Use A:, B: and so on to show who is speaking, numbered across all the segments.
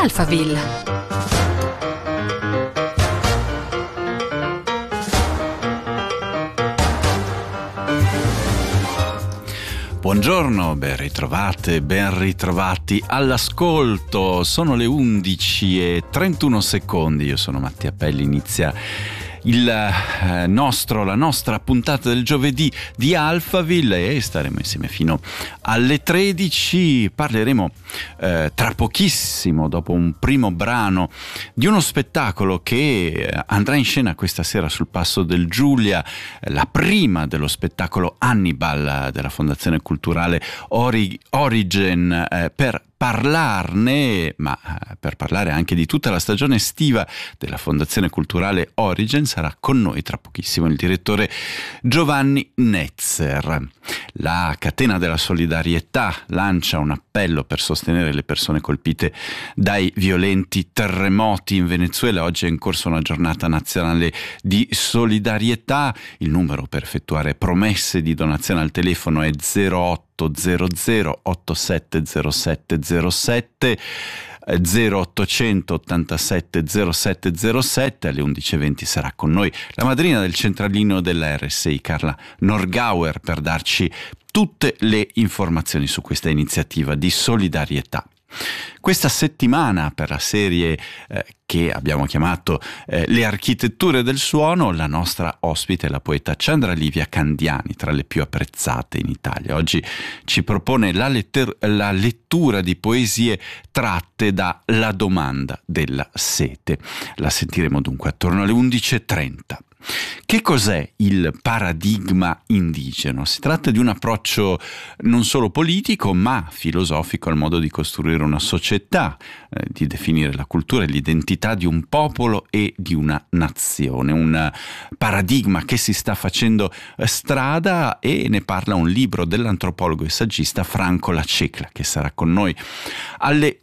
A: Alphaville.
B: Buongiorno, ben ritrovate, ben ritrovati all'ascolto. Sono le 11:31. Io sono Mattia Pelli, inizia la nostra puntata del giovedì di Alphaville e staremo insieme fino alle 13. Parleremo tra pochissimo, dopo un primo brano, di uno spettacolo che andrà in scena questa sera sul Passo del Giulia, la prima dello spettacolo Hannibal della Fondazione Culturale Origen. Per parlarne, ma per parlare anche di tutta la stagione estiva della Fondazione Culturale Origen, sarà con noi tra pochissimo il direttore Giovanni Netzer. La Catena della Solidarietà lancia un appello per sostenere le persone colpite dai violenti terremoti in Venezuela. Oggi è in corso una giornata nazionale di solidarietà. Il numero per effettuare promesse di donazione al telefono è 0800 870707 0800 87 0707. Alle 11:20 sarà con noi la madrina del centralino della RSI, Carla Norgauer, per darci tutte le informazioni su questa iniziativa di solidarietà. Questa settimana, per la serie che abbiamo chiamato Le architetture del suono, la nostra ospite è la poeta Chandra Livia Candiani, tra le più apprezzate in Italia. Oggi ci propone la lettura di poesie tratte da La domanda della sete. La sentiremo dunque attorno alle 11:30. Che cos'è il paradigma indigeno? Si tratta di un approccio non solo politico ma filosofico al modo di costruire una società, di definire la cultura e l'identità di un popolo e di una nazione. Un paradigma che si sta facendo strada, e ne parla un libro dell'antropologo e saggista Franco Lacecla, che sarà con noi alle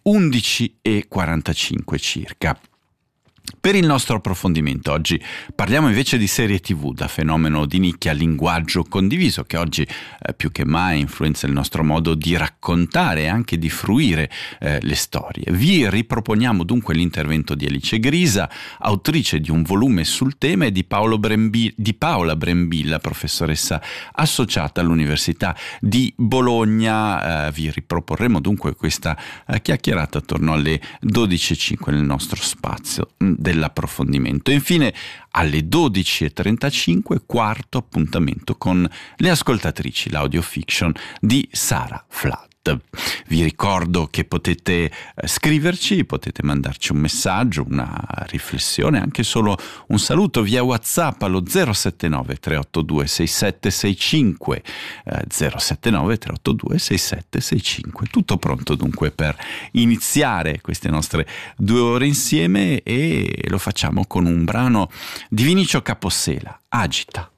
B: 11:45 circa. Per il nostro approfondimento oggi parliamo invece di serie TV, da fenomeno di nicchia a linguaggio condiviso, che oggi più che mai influenza il nostro modo di raccontare e anche di fruire le storie. Vi riproponiamo dunque l'intervento di Alice Grisa, autrice di un volume sul tema, e di Paola Brembilla, professoressa associata all'Università di Bologna. Vi riproporremo dunque questa chiacchierata attorno alle 12:05 nel nostro spazio dell'approfondimento. E infine alle 12:35 quarto appuntamento con Le ascoltatrici, l'audiofiction di Sara Flatt. Vi ricordo che potete scriverci, potete mandarci un messaggio, una riflessione, anche solo un saluto via WhatsApp allo 079 382 6765 079 382 6765. Tutto pronto dunque per iniziare queste nostre 2 ore insieme, e lo facciamo con un brano di Vinicio Capossela, Agita.